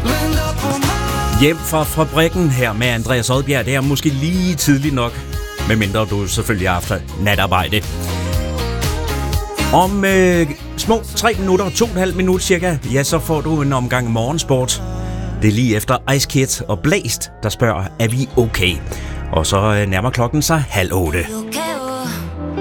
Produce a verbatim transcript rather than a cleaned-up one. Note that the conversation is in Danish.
Hjem fra fabrikken her med Andreas Odbjerg. Det er måske lige tidligt nok, medmindre du selvfølgelig har haft natarbejde. Om øh, små tre minutter, to og et halvt minut cirka, ja, så får du en omgang morgensport. Det er lige efter Ice Kids og Blæst, der spørger, er vi okay? Og så øh, nærmer klokken sig halv otte. Okay.